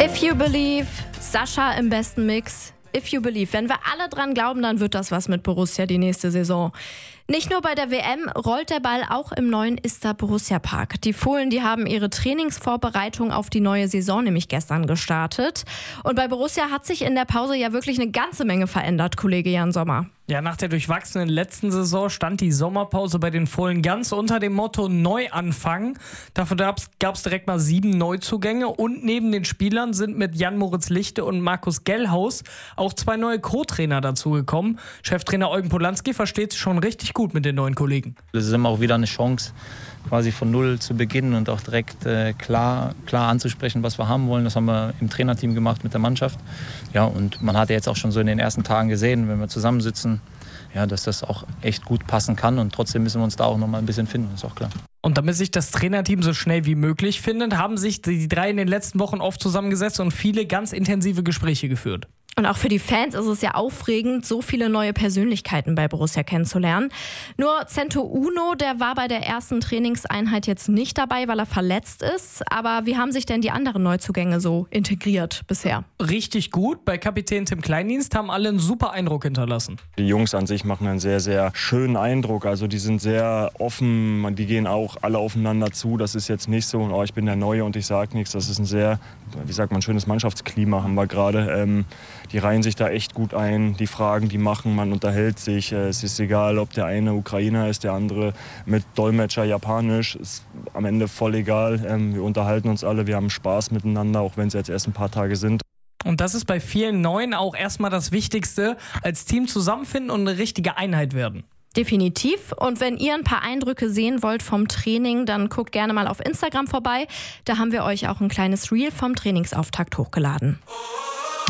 If you believe, Sascha im besten Mix. If you believe. Wenn wir alle dran glauben, dann wird das was mit Borussia die nächste Saison. Nicht nur bei der WM rollt der Ball auch im neuen Ister Borussia Park. Die Fohlen, die haben ihre Trainingsvorbereitung auf die neue Saison nämlich gestern gestartet. Und bei Borussia hat sich in der Pause ja wirklich eine ganze Menge verändert, Kollege Jan Sommer. Ja, nach der durchwachsenen letzten Saison stand die Sommerpause bei den Fohlen ganz unter dem Motto Neuanfang. Dafür gab es direkt mal 7 Neuzugänge und neben den Spielern sind mit Jan-Moritz Lichte und Markus Gellhaus auch 2 neue Co-Trainer dazugekommen. Cheftrainer Eugen Polanski versteht sich schon richtig gut mit den neuen Kollegen. Das ist immer auch wieder eine Chance, quasi von Null zu beginnen und auch direkt klar anzusprechen, was wir haben wollen. Das haben wir im Trainerteam gemacht mit der Mannschaft. Ja, und man hat ja jetzt auch schon so in den ersten Tagen gesehen, wenn wir zusammensitzen, ja, dass das auch echt gut passen kann. Und trotzdem müssen wir uns da auch noch mal ein bisschen finden, ist auch klar. Und damit sich das Trainerteam so schnell wie möglich findet, haben sich die 3 in den letzten Wochen oft zusammengesetzt und viele ganz intensive Gespräche geführt. Und auch für die Fans ist es ja aufregend, so viele neue Persönlichkeiten bei Borussia kennenzulernen. Nur Cento Uno, der war bei der ersten Trainingseinheit jetzt nicht dabei, weil er verletzt ist. Aber wie haben sich denn die anderen Neuzugänge so integriert bisher? Richtig gut. Bei Kapitän Tim Kleindienst haben alle einen super Eindruck hinterlassen. Die Jungs an sich machen einen sehr, sehr schönen Eindruck. Also die sind sehr offen, die gehen auch alle aufeinander zu. Das ist jetzt nicht so, oh, ich bin der Neue und ich sage nichts. Das ist ein sehr, schönes Mannschaftsklima haben wir gerade. Die reihen sich da echt gut ein, die Fragen, die machen, man unterhält sich. Es ist egal, ob der eine Ukrainer ist, der andere mit Dolmetscher Japanisch. Ist am Ende voll egal. Wir unterhalten uns alle, wir haben Spaß miteinander, auch wenn es jetzt erst ein paar Tage sind. Und das ist bei vielen Neuen auch erstmal das Wichtigste, als Team zusammenfinden und eine richtige Einheit werden. Definitiv. Und wenn ihr ein paar Eindrücke sehen wollt vom Training, dann guckt gerne mal auf Instagram vorbei. Da haben wir euch auch ein kleines Reel vom Trainingsauftakt hochgeladen.